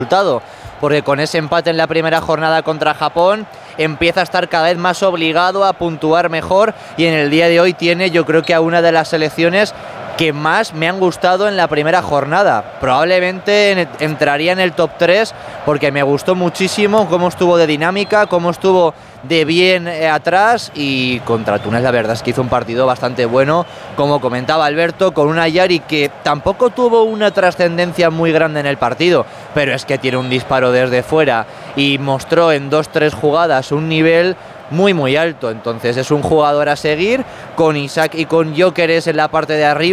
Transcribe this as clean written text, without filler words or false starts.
resultado, porque con ese empate en la primera jornada contra Japón empieza a estar cada vez más obligado a puntuar mejor, y en el día de hoy tiene, yo creo que a una de las selecciones que más me han gustado en la primera jornada. Probablemente entraría en el top 3 porque me gustó muchísimo cómo estuvo de dinámica, cómo estuvo de bien atrás, y contra Túnez la verdad es que hizo un partido bastante bueno, como comentaba Alberto, con una Yari que tampoco tuvo una trascendencia muy grande en el partido, pero es que tiene un disparo desde fuera y mostró en 2-3 jugadas un nivel muy alto. Entonces es un jugador a seguir, con Isaac y con Gyökeres en la parte de arriba.